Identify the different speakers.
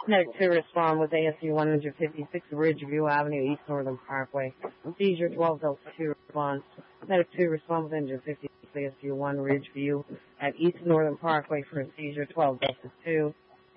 Speaker 1: Medic 2 respond with ASU 156 Ridgeview Avenue, East Northern Parkway. Seizure 12 Delta 2 response. Medic 2 respond with engine 56 ASU 1 Ridgeview at East Northern Parkway for a seizure 12 Delta 2.